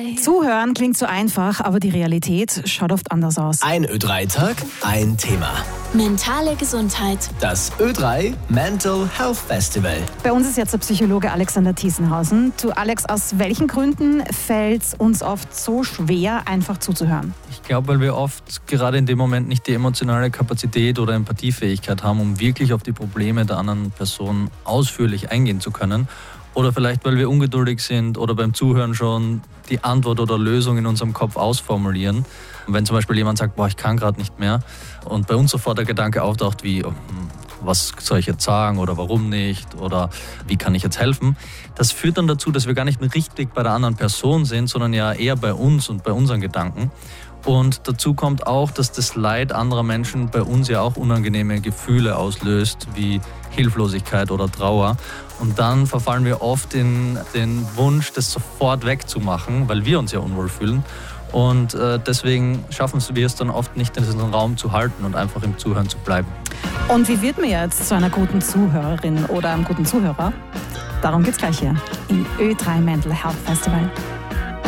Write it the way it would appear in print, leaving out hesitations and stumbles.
Zuhören klingt so einfach, aber die Realität schaut oft anders aus. Ein Ö3-Tag, ein Thema. Mentale Gesundheit. Das Ö3 Mental Health Festival. Bei uns ist jetzt der Psychologe Alexander Thiesenhausen. Du Alex, aus welchen Gründen fällt es uns oft so schwer, einfach zuzuhören? Ich glaube, weil wir oft gerade in dem Moment nicht die emotionale Kapazität oder Empathiefähigkeit haben, um wirklich auf die Probleme der anderen Person ausführlich eingehen zu können. Oder vielleicht, weil wir ungeduldig sind oder beim Zuhören schon die Antwort oder Lösung in unserem Kopf ausformulieren. Wenn zum Beispiel jemand sagt, ich kann gerade nicht mehr und bei uns sofort der Gedanke auftaucht wie, was soll ich jetzt sagen oder warum nicht oder wie kann ich jetzt helfen? Das führt dann dazu, dass wir gar nicht mehr richtig bei der anderen Person sind, sondern ja eher bei uns und bei unseren Gedanken. Und dazu kommt auch, dass das Leid anderer Menschen bei uns ja auch unangenehme Gefühle auslöst, wie Hilflosigkeit oder Trauer. Und dann verfallen wir oft in den Wunsch, das sofort wegzumachen, weil wir uns ja unwohl fühlen. Und deswegen schaffen wir es dann oft nicht, diesen Raum zu halten und einfach im Zuhören zu bleiben. Und wie wird man jetzt zu einer guten Zuhörerin oder einem guten Zuhörer? Darum geht's gleich hier im Ö3 Mental Health Festival.